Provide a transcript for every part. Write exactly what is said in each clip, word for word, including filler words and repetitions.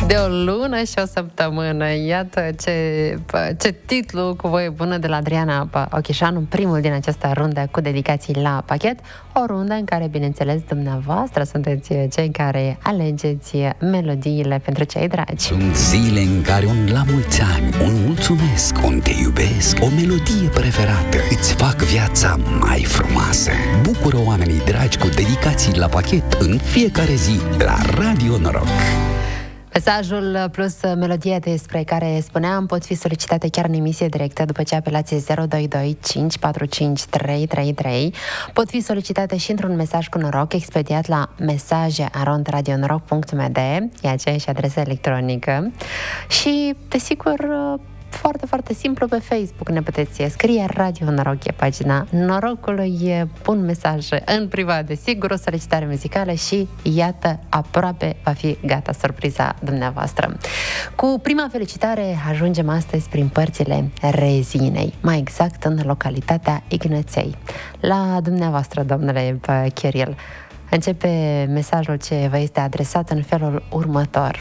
De o lună și o săptămână. Iată ce, ce titlu cu voie bună de la Adriana Ochișanu, primul din această rundă cu dedicații la pachet. O rundă în care, bineînțeles, dumneavoastră sunteți cei care alegeți melodiile pentru cei dragi. Sunt zile în care un la mulți ani, un mulțumesc, un te iubesc, o melodie preferată îți fac viața mai frumoasă. Bucură oamenii dragi cu dedicații la pachet în fiecare zi la Radio Noroc. Mesajul plus melodia despre care spuneam pot fi solicitate chiar în emisie directă după ce apelați zero doi doi cinci patru cinci trei trei trei. Pot fi solicitate și într-un mesaj cu noroc expediat la mesaje arond radionoroc punct m d, e aceeași adresă electronică. Și, desigur, foarte, foarte simplu, pe Facebook ne puteți scrie Radio Noroc, e pagina norocului, pun mesaj în privat, desigur, o solicitare muzicală și iată, aproape va fi gata surpriza dumneavoastră. Cu prima felicitare ajungem astăzi prin părțile Rezinei, mai exact în localitatea Ignăței. La dumneavoastră, domnule Chiril, începe mesajul ce vă este adresat în felul următor.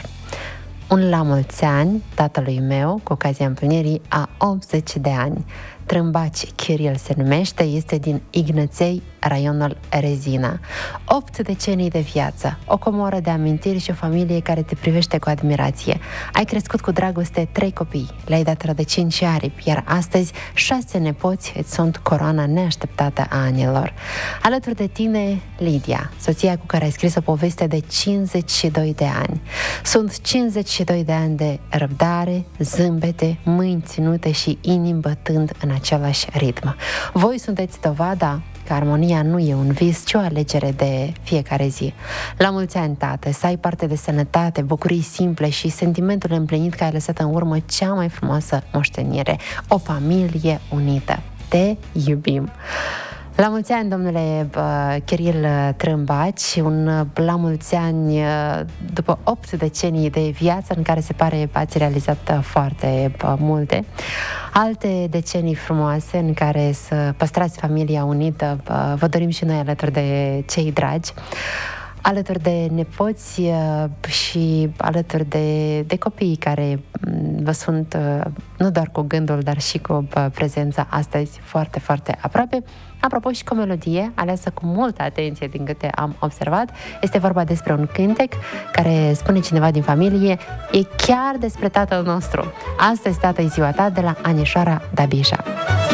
Un la mulți ani tatălui meu, cu ocazia împlinirii a optzeci de ani. Trâmbaci Chiril se numește, este din Ignăței, raionul Rezina. Opt decenii de viață, o comoră de amintiri și o familie care te privește cu admirație. Ai crescut cu dragoste trei copii, le-ai dat rădăcini și aripi, iar astăzi șase nepoți îți sunt coroana neașteptată a anilor. Alături de tine, Lidia, soția cu care ai scris o poveste de cincizeci și doi de ani. Sunt cincizeci și doi de ani de răbdare, zâmbete, mâini ținute și inimi bătând în același ritm. Voi sunteți dovada că armonia nu e un vis, ci o alegere de fiecare zi. La mulți ani, tată, să ai parte de sănătate, bucurii simple și sentimentul împlinit că ai lăsat în urmă cea mai frumoasă moștenire, o familie unită. Te iubim! La mulți ani, domnule uh, Chiril Trâmbaci, un uh, la mulți ani uh, după opt decenii de viață în care se pare ați realizat uh, foarte uh, multe. Alte decenii frumoase în care să păstrați familia unită, uh, vă dorim și noi alături de cei dragi, alături de nepoți uh, și alături de, de copiii care vă sunt uh, nu doar cu gândul, dar și cu uh, prezența astăzi foarte, foarte aproape. Apropo, și cu o melodie aleasă cu multă atenție din câte am observat. Este vorba despre un cântec care, spune cineva din familie, e chiar despre tatăl nostru. Astăzi, tată, e ziua ta, de la Anișoara Dabișa.